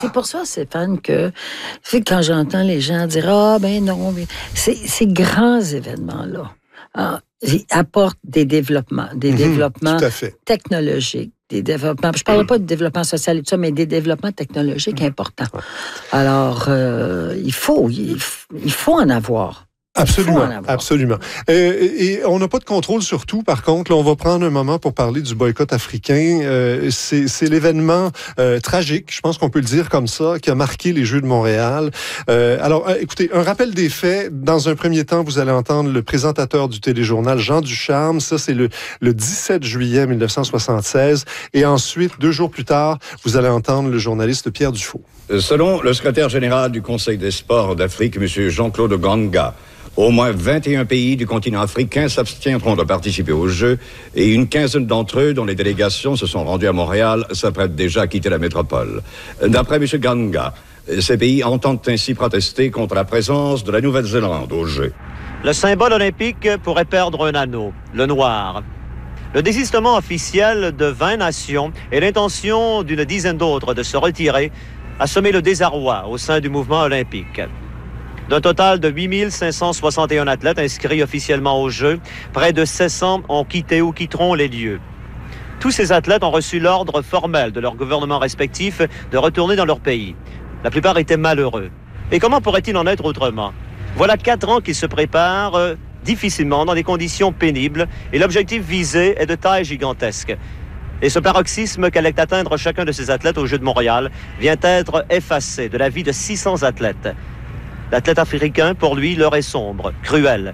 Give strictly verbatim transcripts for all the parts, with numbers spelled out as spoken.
C'est pour ça, Stéphane, que quand j'entends les gens dire « Ah, ben non, mais ces, ces grands événements-là ah, ils apportent des développements, des mmh, développements technologiques, des développements, je ne parle pas de développement social et tout ça, mais des développements technologiques importants. Ouais. Alors, euh, il faut, il, il faut en avoir. Absolument, absolument. Euh, et on n'a pas de contrôle sur tout, par contre. Là, on va prendre un moment pour parler du boycott africain. Euh, c'est, c'est l'événement euh, tragique, je pense qu'on peut le dire comme ça, qui a marqué les Jeux de Montréal. Euh, alors, euh, écoutez, un rappel des faits. Dans un premier temps, vous allez entendre le présentateur du téléjournal, Jean Ducharme. Ça, c'est le, le dix-sept juillet mille neuf cent soixante-seize. Et ensuite, deux jours plus tard, vous allez entendre le journaliste Pierre Dufault. Selon le secrétaire général du Conseil des sports d'Afrique, M. Jean-Claude Ganga, au moins vingt et un pays du continent africain s'abstiendront de participer aux Jeux et une quinzaine d'entre eux, dont les délégations se sont rendues à Montréal, s'apprêtent déjà à quitter la métropole. D'après M. Ganga, ces pays entendent ainsi protester contre la présence de la Nouvelle-Zélande aux Jeux. Le symbole olympique pourrait perdre un anneau, le noir. Le désistement officiel de vingt nations et l'intention d'une dizaine d'autres de se retirer a semé le désarroi au sein du mouvement olympique. D'un total de huit mille cinq cent soixante et un athlètes inscrits officiellement aux Jeux, près de sept cents ont quitté ou quitteront les lieux. Tous ces athlètes ont reçu l'ordre formel de leurs gouvernements respectifs de retourner dans leur pays. La plupart étaient malheureux. Et comment pourrait-il en être autrement? Voilà quatre ans qu'ils se préparent euh, difficilement, dans des conditions pénibles, et l'objectif visé est de taille gigantesque. Et ce paroxysme qu'allait atteindre chacun de ces athlètes aux Jeux de Montréal vient être effacé de la vie de six cents athlètes. L'athlète africain, pour lui, l'heure est sombre, cruelle.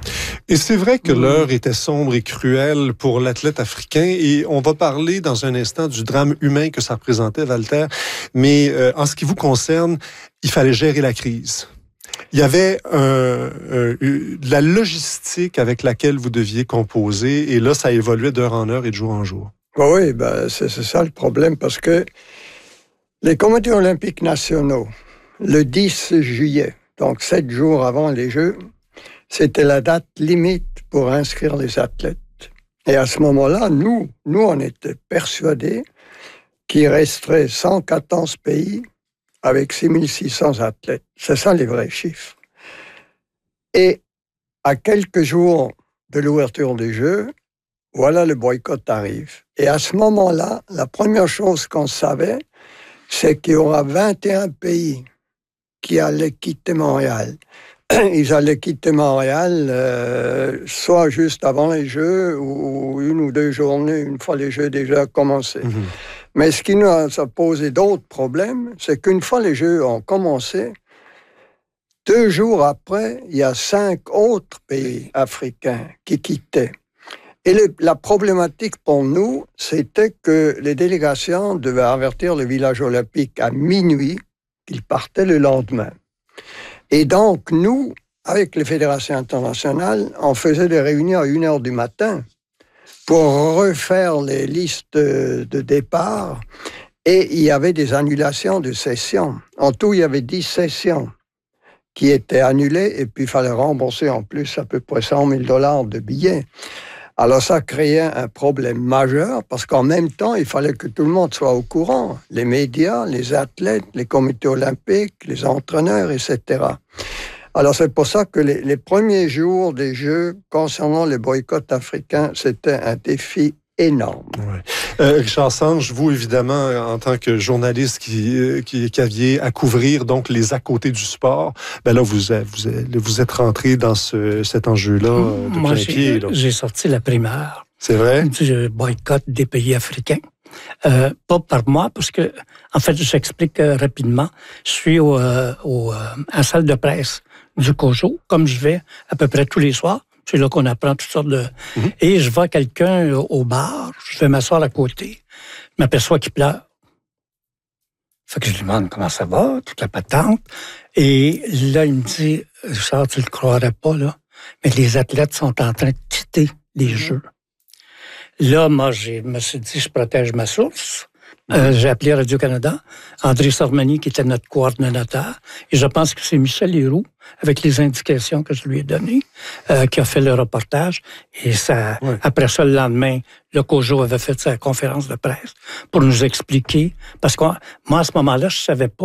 Et c'est vrai que l'heure était sombre et cruelle pour l'athlète africain, et on va parler dans un instant du drame humain que ça représentait, Walter. Mais euh, en ce qui vous concerne, il fallait gérer la crise. Il y avait euh, euh, de la logistique avec laquelle vous deviez composer, et là, ça évoluait d'heure en heure et de jour en jour. Oui, ben, c'est, c'est ça le problème, parce que les comités olympiques nationaux, le dix juillet, donc sept jours avant les Jeux, c'était la date limite pour inscrire les athlètes. Et à ce moment-là, nous, nous, on était persuadés qu'il resterait cent quatorze pays avec six mille six cents athlètes. C'est ça les vrais chiffres. Et à quelques jours de l'ouverture des Jeux, voilà, le boycott arrive. Et à ce moment-là, la première chose qu'on savait, c'est qu'il y aura vingt et un pays qui allaient quitter Montréal. Ils allaient quitter Montréal euh, soit juste avant les Jeux ou une ou deux journées, une fois les Jeux déjà commencés. Mm-hmm. Mais ce qui nous a posé d'autres problèmes, c'est qu'une fois les Jeux ont commencé, deux jours après, il y a cinq autres pays africains qui quittaient. Et le, la problématique pour nous, c'était que les délégations devaient avertir le village olympique à minuit qu'ils partaient le lendemain. Et donc, nous, avec les fédérations internationales, on faisait des réunions à une heure du matin pour refaire les listes de départ, et il y avait des annulations de sessions. En tout, il y avait dix sessions qui étaient annulées, et puis il fallait rembourser en plus à peu près cent mille dollars de billets. Alors ça créait un problème majeur, parce qu'en même temps, il fallait que tout le monde soit au courant. Les médias, les athlètes, les comités olympiques, les entraîneurs, et cetera. Alors c'est pour ça que les, les premiers jours des Jeux, concernant le boycott africain, c'était un défi énorme. Ouais. Euh, Richard Sange, vous, évidemment, en tant que journaliste qui, qui, qui aviez à couvrir donc les à côté du sport, ben là, vous, vous, vous êtes rentré dans ce, cet enjeu-là de Moi, plein j'ai, pied. Là. J'ai sorti la primaire. C'est vrai? Du boycott des pays africains. Euh, pas par moi, parce que, en fait, j'explique euh, rapidement. Je suis au, euh, au, euh, à la salle de presse du COJO, comme je vais à peu près tous les soirs. C'est là qu'on apprend toutes sortes de... Mm-hmm. Et je vois quelqu'un au bar, je vais m'asseoir à côté, je m'aperçois qu'il pleure. Fait que je lui demande comment ça va, toute la patente. Et là, il me dit, Richard, tu le croirais pas, là, mais les athlètes sont en train de quitter les mm-hmm. Jeux. Là, moi, je me suis dit, je protège ma source, Euh, j'ai appelé Radio-Canada, André Sormani, qui était notre coordonnateur, et je pense que c'est Michel Leroux, avec les indications que je lui ai données, euh, qui a fait le reportage. Et ça, ouais. Après ça, le lendemain, le COJO avait fait sa conférence de presse pour nous expliquer, parce que moi, à ce moment-là, je savais pas